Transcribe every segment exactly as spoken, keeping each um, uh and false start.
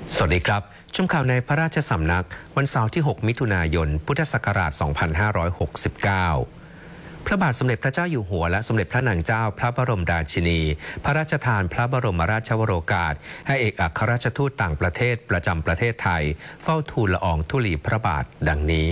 สวัสดีครับชมข่าวในพระราชสำนักวันเสาร์ที่ หก มิถุนายน พุทธศักราช สองพันห้าร้อยหกสิบเก้า พระบาทสมเด็จพระเจ้าอยู่หัวและสมเด็จพระนางเจ้าพระบรมราชินี พระราชทานพระบรมราชวโรกาสให้เอกอัครราชทูตต่างประเทศประจำประเทศไทยเฝ้าทูลละอองธุลีพระบาทดังนี้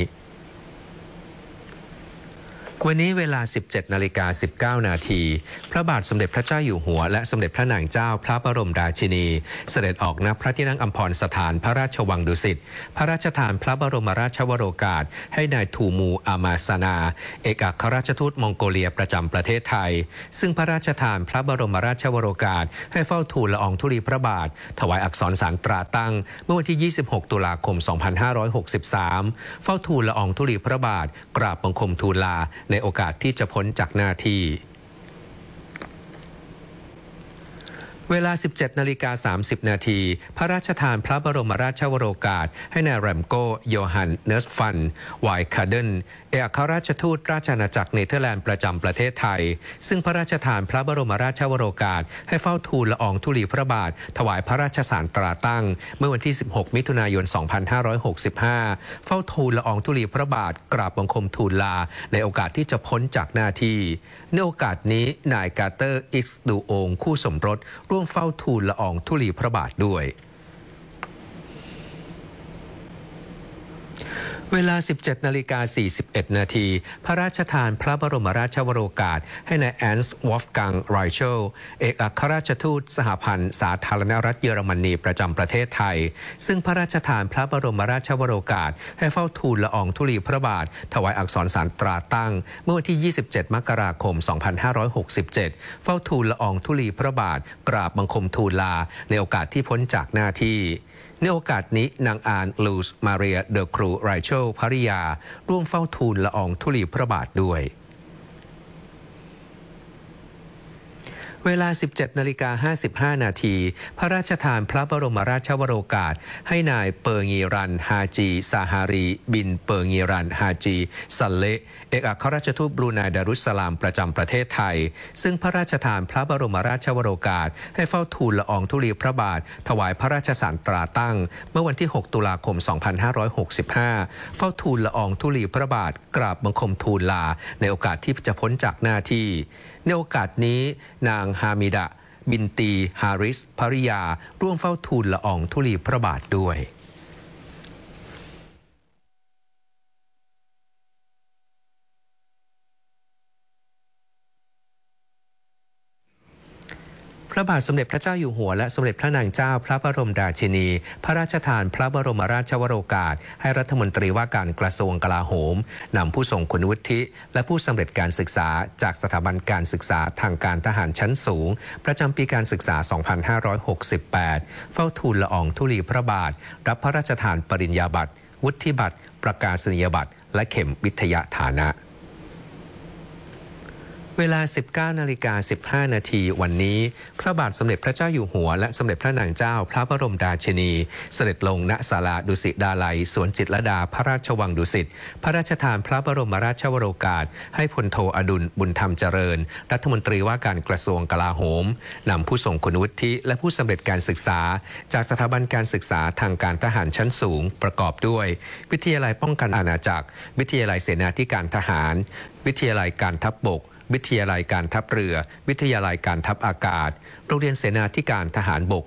วันนี้เวลา สิบเจ็ดนาฬิกาสิบเก้านาทีพระบาทสมเด็จพระเจ้าอยู่หัวและสมเด็จพระนางเจ้าพระบรมราชินีเสด็จออกณพระที่นั่งอัมพรสถานพระราชวังดุสิตพระราชทานพระบรมราชวโรกาสให้นายทูมูอามาสนาเอกอัครราชทูตมองโกเลียประจำประเทศไทยซึ่งพระราชทานพระบรมราชวโรกาสให้เฝ้าทูลละอองธุลีพระบาทถวายอักษรสารตราตั้งเมื่อวันที่ ยี่สิบหก ตุลาคม สองพันห้าร้อยหกสิบสาม เฝ้าทูลละอองธุลีพระบาทกราบบังคมทูลลาในโอกาสที่จะพ้นจากหน้าที่เวลา สิบเจ็ดนาฬิกาสามสิบนาทีพระราชทานพระบรมราชวโรกาสให้นายแรมโกโยฮันเนสฟันไวคาเดนเอกอัครราชทูตราชอาณาจักรเนเธอร์แลนด์ประจำประเทศไทยซึ่งพระราชทานพระบรมราชวโรกาสให้เฝ้าทูลละอองธุลีพระบาทถวายพระราชสารตราตั้งเมื่อวันที่ สิบหก มิถุนายน สองพันห้าร้อยหกสิบห้า เฝ้าทูลละอองธุลีพระบาทกราบบังคมทูลลาในโอกาสที่จะพ้นจากหน้าที่ในโอกาสนี้นายกาเตอร์อิกซ์ดูโองคู่สมรสร่วมเฝ้าทูลละอองธุลีพระบาทด้วยเวลา สิบเจ็ดนาฬิกาสี่สิบเอ็ดนาทีพระราชทานพระบรมราชวโรกาสให้นายแอนส์วอฟกังไรเชลเอกอัครราชทูตสหพันธ์สาธารณรัฐเยอรมนีประจำประเทศไทยซึ่งพระราชทานพระบรมราชวโรกาสให้เฝ้าทูลละอองธุลีพระบาทถวายอักษรสารตราตั้งเมื่อวันที่ ยี่สิบเจ็ด มกราคม สองพันห้าร้อยหกสิบเจ็ด เฝ้าทูลละอองธุลีพระบาทกราบบังคมทูลลาในโอกาสที่พ้นจากหน้าที่ในโอกาสนี้นางอานลูสมาเรียเดอครูไรเชลภริยาร่วมเฝ้าทูลละอองธุลีพระบาทด้วยเวลา สิบเจ็ดนาฬิกาห้าสิบห้านาทีพระราชทานพระบรมราชวโรกาสให้นายเปอร์งีรันฮาจีซาฮารีบินเปอร์งีรันฮาจีซัลเลเอกอัครราชทูตบรูไนดารุสสลามประจำประเทศไทยซึ่งพระราชทานพระบรมราชวโรกาสให้เฝ้าทูลละอองธุลีพระบาทถวายพระราชสารตราตั้งเมื่อวันที่ หก ตุลาคม สองพันห้าร้อยหกสิบห้า เฝ้าทูลละอองธุลีพระบาทกราบบังคมทูลลาในโอกาสที่จะพ้นจากหน้าที่ในโอกาสนี้นางฮามิดะบินตีฮาริสภริยาร่วมเฝ้าทูลละอองธุลีพระบาทด้วยพระบาทสมเด็จพระเจ้าอยู่หัวและสมเด็จพระนางเจ้าพระบรมราชินีพระราชทานพระบรมราชวโรกาสให้รัฐมนตรีว่าการกระทรวงกลาโหมนำผู้ทรงคุณวุฒิและผู้สำเร็จการศึกษาจากสถาบันการศึกษาทางการทหารชั้นสูงประจำปีการศึกษา สองพันห้าร้อยหกสิบแปด เฝ้าทูลละอองธุลีพระบาทรับพระราชทานปริญญาบัตรวุฒิบัตรประกาศนียบัตรและเข็มวิทยาฐานะเวลา สิบเก้านาฬิกาสิบห้านาทีวันนี้พระบาทสมเด็จพระเจ้าอยู่หัวและสมเด็จพระนางเจ้าพระบรมราชินีเสด็จลงณศาลาดุสิตดาลัยสวนจิตรลดาพระราชวังดุสิตพระราชทานพระบรมราชวโรกาสให้พลโทอดุลบุญธรรมเจริญรัฐมนตรีว่าการกระทรวงกลาโหมนำผู้ทรงคุณวุฒิและผู้สำเร็จการศึกษาจากสถาบันการศึกษาทางการทหารชั้นสูงประกอบด้วยวิทยาลัยป้องกันอาณาจักรวิทยาลัยเสนาธิการทหารวิทยาลัยการทัพบกวิทยาลัยการทัพเรือวิทยาลัยการทัพอากาศโรงเรียนเสนาธิการทหารบก